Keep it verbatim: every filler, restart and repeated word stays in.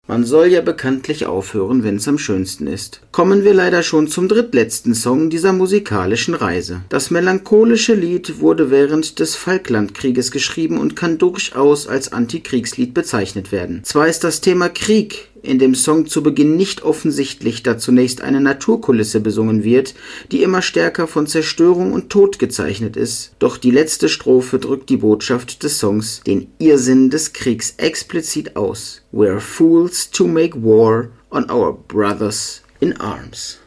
Man soll ja bekanntlich aufhören, wenn's am schönsten ist. Kommen wir leider schon zum drittletzten Song dieser musikalischen Reise. Das melancholische Lied wurde während des Falklandkrieges geschrieben und kann durchaus als Antikriegslied bezeichnet werden. Zwar ist das Thema Krieg in dem Song zu Beginn nicht offensichtlich, da zunächst eine Naturkulisse besungen wird, die immer stärker von Zerstörung und Tod gezeichnet ist. Doch die letzte Strophe drückt die Botschaft des Songs, den Irrsinn des Kriegs, explizit aus. We're fools to make war on our brothers in arms.